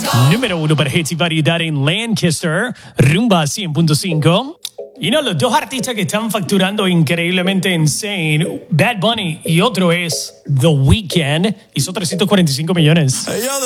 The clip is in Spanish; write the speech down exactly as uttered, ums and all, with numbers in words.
Número uno para hits y variedad en Lancaster, Rumba cien punto cinco. Y no, los dos artistas que están facturando increíblemente insane, Bad Bunny y otro es The Weeknd, hizo trescientos cuarenta y cinco millones.